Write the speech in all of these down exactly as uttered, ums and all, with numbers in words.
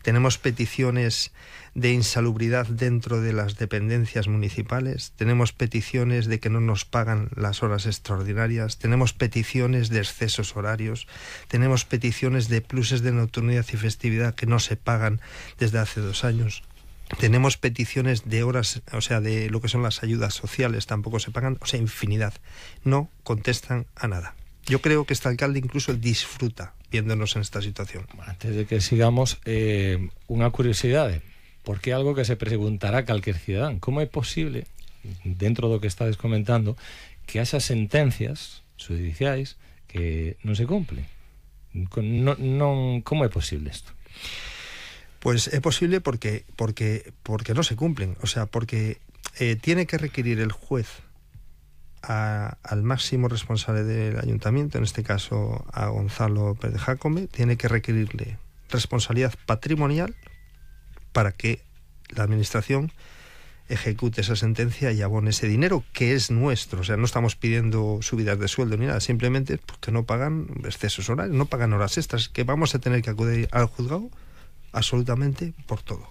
tenemos peticiones de insalubridad dentro de las dependencias municipales, tenemos peticiones de que no nos pagan las horas extraordinarias, tenemos peticiones de excesos horarios, tenemos peticiones de pluses de nocturnidad y festividad que no se pagan desde hace dos años. Tenemos peticiones de horas, o sea, de lo que son las ayudas sociales, tampoco se pagan, o sea, infinidad. No contestan a nada. Yo creo que este alcalde incluso disfruta viéndonos en esta situación. Antes de que sigamos, eh, unha curiosidade, porque algo que se preguntará calquer cidadán, como é posible, dentro do que estades comentando, que haxa sentencias judiciais que non se cumplen? Non, non, como é posible isto? Pues es posible porque, porque, porque no se cumplen, o sea, porque eh, tiene que requerir el juez a, al máximo responsable del ayuntamiento, en este caso a Gonzalo Pérez Jácome, tiene que requerirle responsabilidad patrimonial para que la administración ejecute esa sentencia y abone ese dinero que es nuestro. O sea, no estamos pidiendo subidas de sueldo ni nada, simplemente porque no pagan excesos horarios, no pagan horas extras, que vamos a tener que acudir al juzgado absolutamente por todo.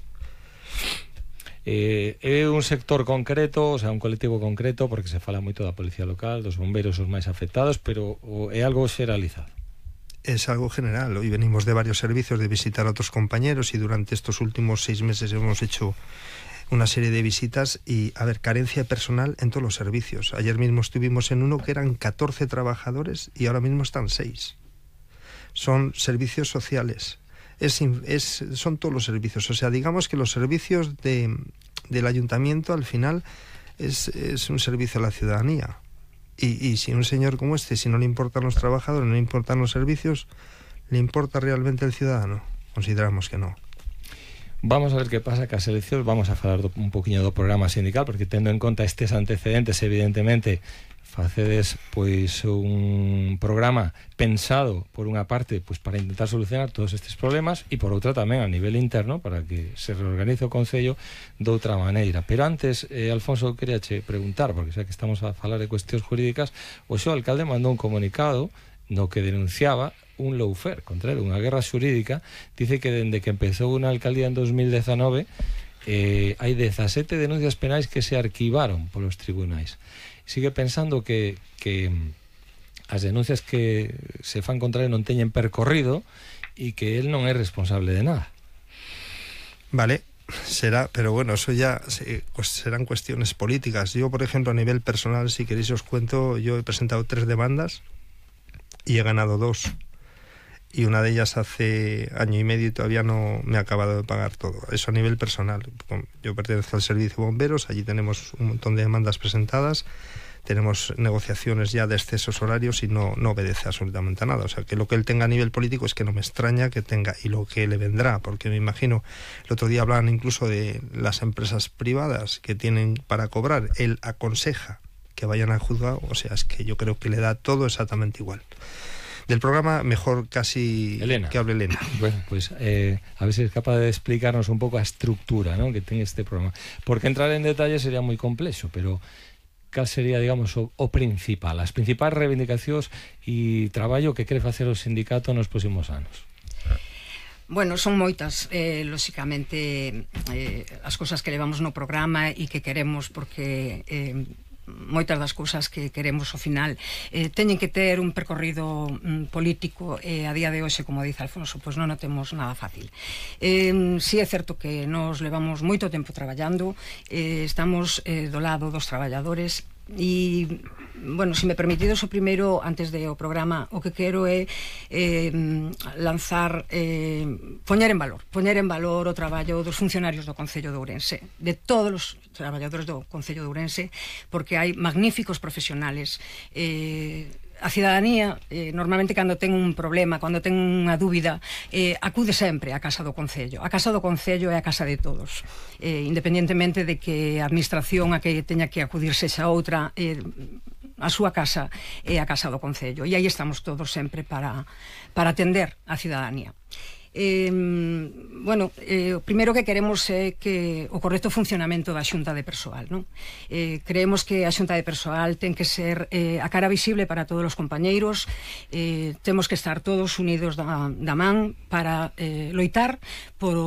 Eh, é un sector concreto, o sea, un colectivo concreto, porque se fala moito da policía local, dos bombeiros os máis afectados, pero é algo xeralizado. Es algo general. Hoy venimos de varios servicios de visitar a otros compañeros y durante estos últimos seis meses hemos hecho una serie de visitas y, a ver, carencia personal en todos los servicios. Ayer mismo estuvimos en uno que eran catorce trabajadores y ahora mismo están seis. Son servicios sociales. Es, es, son todos los servicios, o sea, digamos que los servicios de, del ayuntamiento al final es, es un servicio a la ciudadanía y, y si un señor como este, si no le importan los trabajadores, no le importan los servicios, ¿le importa realmente el ciudadano? Consideramos que no. Vamos a ver que pasa que as eleccións, vamos a falar do, un poquinho do programa sindical, porque tendo en conta estes antecedentes, evidentemente facedes pois un programa pensado por unha parte pois para intentar solucionar todos estes problemas e por outra tamén a nivel interno para que se reorganice o Concello de outra maneira. Pero antes, eh, Alfonso, quería che preguntar, porque xa que estamos a falar de cuestións jurídicas, o seu alcalde mandou un comunicado no que denunciaba un lawfare contra ele, unha guerra xurídica. Dice que dende que empezou unha alcaldía en dos mil dezanove eh, hai dezasete denuncias penais que se arquivaron polos tribunais. Sigue pensando que, que as denuncias que se fan contra ele non teñen percorrido e que él non é responsable de nada. Vale, será, pero bueno, eso ya pues serán cuestiones políticas. Yo, por ejemplo, a nivel personal, si queréis os cuento, yo he presentado tres demandas y he ganado dos. Y una de ellas hace año y medio y todavía no me ha acabado de pagar todo. Eso a nivel personal. Yo pertenezco al servicio de bomberos, allí tenemos un montón de demandas presentadas, tenemos negociaciones ya de excesos horarios y no, no obedece absolutamente a nada. O sea, que lo que él tenga a nivel político es que no me extraña que tenga, y lo que le vendrá, porque me imagino, el otro día hablaban incluso de las empresas privadas que tienen para cobrar, él aconseja que vayan al juzgado, o sea, es que yo creo que le da todo exactamente igual. Del programa, mejor casi Elena. Que hable Elena. Bueno, pues eh, a ver si es capaz de explicarnos un pouco a estructura, ¿no?, que ten este programa. Porque entrar en detalle sería moi complexo, pero cal sería, digamos, o, o principal, as principais reivindicacións e traballo que quere facer o sindicato nos próximos anos? Bueno, son moitas, eh, lóxicamente, eh, as cousas que levamos no programa e que queremos, porque eh, moitas das cousas que queremos ao final eh, teñen que ter un percorrido mm, político e eh, a día de hoxe, como dice Alfonso, pois non o temos nada fácil. Eh, si é certo que nos levamos moito tempo traballando, eh, estamos eh, do lado dos traballadores e, bueno, se me permitidos o primeiro, antes de o programa, o que quero é eh, lanzar eh, poñer en valor poñer en valor o traballo dos funcionarios do Concello de Ourense, de todos os traballadores do Concello de Ourense, porque hai magníficos profesionales. eh, A cidadanía, eh, normalmente, cando ten un problema, cando ten unha dúbida, eh, acude sempre á Casa do Concello. A Casa do Concello é a casa de todos. Eh, independentemente de que a administración a que teña que acudir sexa outra, eh, a súa casa é a Casa do Concello. E aí estamos todos sempre para, para atender a cidadanía. Eh, bueno, eh, o primeiro que queremos é que o correcto funcionamento da Xunta de Persoal, non? Eh, creemos que a Xunta de Persoal ten que ser eh, a cara visible para todos os compañeiros. Eh, temos que estar todos unidos da, da man para eh, loitar por